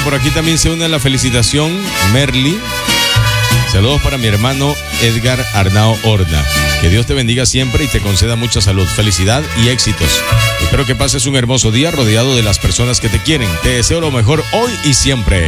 por aquí también se une a la felicitación Merly. Saludos para mi hermano Edgar Arnao Horna. Que Dios te bendiga siempre y te conceda mucha salud, felicidad y éxitos. Espero que pases un hermoso día rodeado de las personas que te quieren. Te deseo lo mejor hoy y siempre.